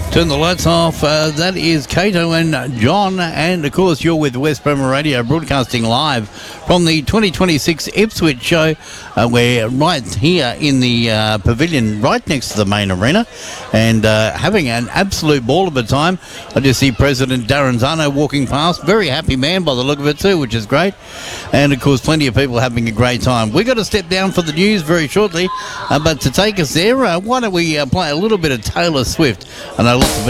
Turn the lights off. That is Cato and John. And, of course, you're with West Bremer Radio, broadcasting live from the 2026 Ipswich show. We're right here in the pavilion right next to the main arena and having an absolute ball of a time. I just see President Darren Zano walking past. Very happy man by the look of it too, which is great. And, of course, plenty of people having a great time. We've got to step down for the news very shortly. But to take us there, why don't we play a little bit of Taylor Swift? And I look